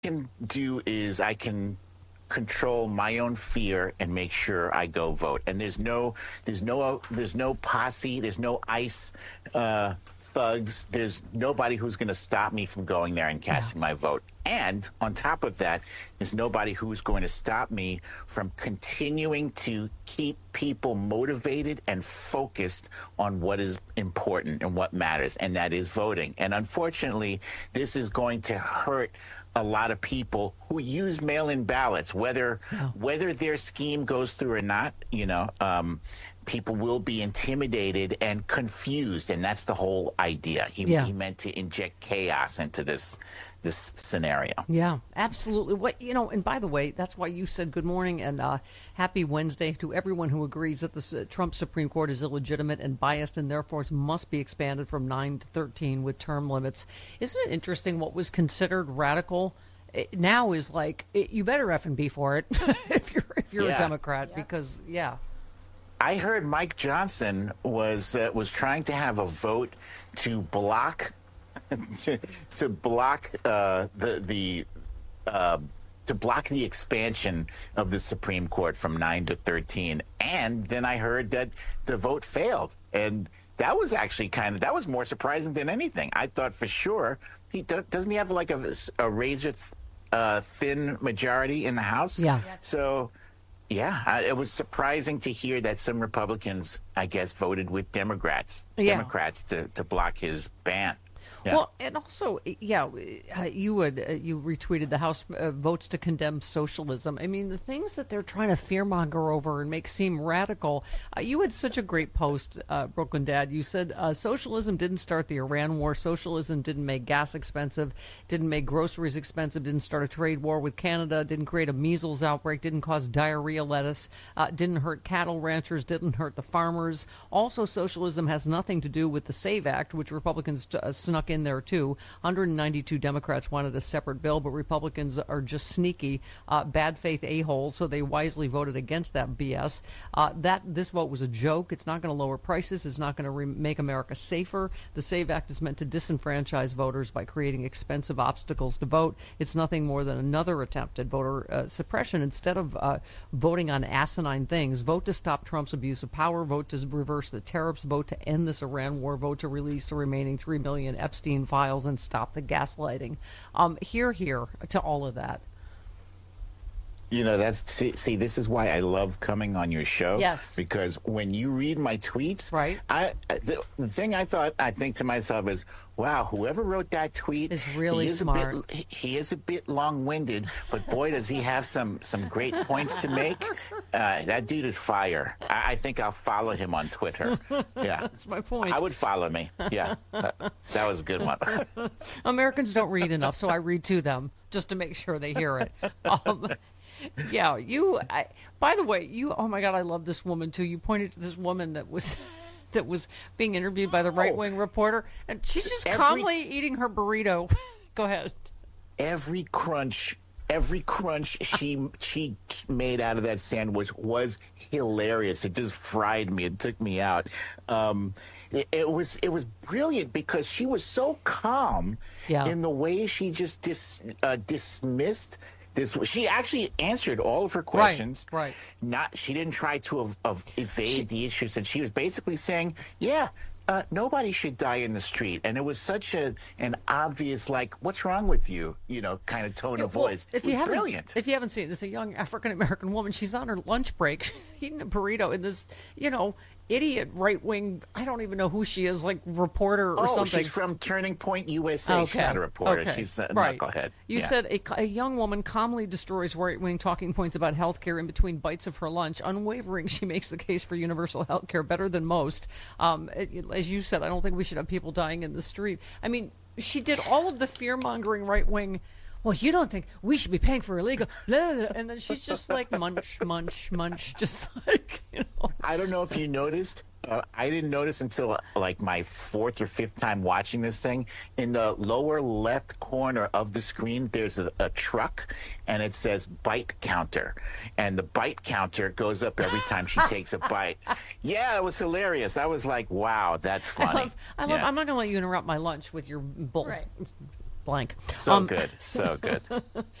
can do is I can control my own fear and make sure I go vote. And there's no posse, there's no ICE thugs, there's nobody who's going to stop me from going there and casting my vote. And on top of that, there's nobody who's going to stop me from continuing to keep people motivated and focused on what is important and what matters, and that is voting. And unfortunately, this is going to hurt a lot of people who use mail-in ballots, whether their scheme goes through or not. People will be intimidated and confused, and that's the whole idea. He meant to inject chaos into this scenario. Yeah, absolutely. And by the way, that's why you said good morning and happy Wednesday to everyone who agrees that the Trump Supreme Court is illegitimate and biased and therefore it must be expanded from 9 to 13 with term limits. Isn't it interesting what was considered radical now is like, you better effing be for it if you're a Democrat, because I heard Mike Johnson was trying to have a vote to block to block the expansion of the Supreme Court from 9 to 13, and then I heard that the vote failed, and that was actually that was more surprising than anything. I thought for sure doesn't he have like a razor thin majority in the House? Yeah. So. Yeah, it was surprising to hear that some Republicans, I guess, voted with Democrats to block his ban. Yeah. Well, and also, you retweeted the House votes to condemn socialism. I mean, the things that they're trying to fearmonger over and make seem radical. You had such a great post, Brooklyn Dad. You said socialism didn't start the Iran war. Socialism didn't make gas expensive, didn't make groceries expensive, didn't start a trade war with Canada, didn't create a measles outbreak, didn't cause diarrhea lettuce, didn't hurt cattle ranchers, didn't hurt the farmers. Also, socialism has nothing to do with the SAVE Act, which Republicans snuck in there too. 192 Democrats wanted a separate bill, but Republicans are just sneaky, bad faith a-holes, so they wisely voted against that BS. This vote was a joke. It's not going to lower prices. It's not going to make America safer. The SAVE Act is meant to disenfranchise voters by creating expensive obstacles to vote. It's nothing more than another attempt at voter suppression. Instead of voting on asinine things, vote to stop Trump's abuse of power, vote to reverse the tariffs, vote to end this Iran war, vote to release the remaining 3 million Epstein files and stop the gaslighting. Here to all of that. See, this is why I love coming on your show. Yes. Because when you read my tweets, right? The thing I think to myself is, wow, whoever wrote that tweet is really smart. He is a bit long-winded, but boy, does he have some great points to make. That dude is fire. I think I'll follow him on Twitter. Yeah. That's my point. I would follow me. Yeah. That was a good one. Americans don't read enough, so I read to them just to make sure they hear it. By the way, oh my God, I love this woman too. You pointed to this woman that was being interviewed by the right-wing reporter, and she's just calmly eating her burrito. Go ahead. Every crunch she made out of that sandwich was hilarious. It just fried me. It took me out. It was brilliant because she was so calm in the way she just dismissed this. She actually answered all of her questions. Right. She didn't try to evade the issues, and she was basically saying, nobody should die in the street. And it was such an obvious, like, what's wrong with you, kind of tone of voice. It was brilliant. If you haven't seen it, it's a young African-American woman. She's on her lunch break. She's eating a burrito in this, idiot right-wing, I don't even know who she is, like reporter or something. She's from Turning Point USA. Okay. She's not a reporter. Okay. She's a knucklehead. You said a young woman calmly destroys right-wing talking points about health care in between bites of her lunch. Unwavering, she makes the case for universal health care better than most. As you said, I don't think we should have people dying in the street. I mean, she did all of the fear-mongering right-wing. Well, you don't think we should be paying for illegal, blah, blah, and then she's just like munch, munch, munch, just like, I don't know if you noticed. I didn't notice until like my fourth or fifth time watching this thing. In the lower left corner of the screen, there's a truck, and it says bite counter. And the bite counter goes up every time she takes a bite. Yeah, it was hilarious. I was like, wow, that's funny. I'm not going to let you interrupt my lunch with your bull. Right. blank. So good. So good.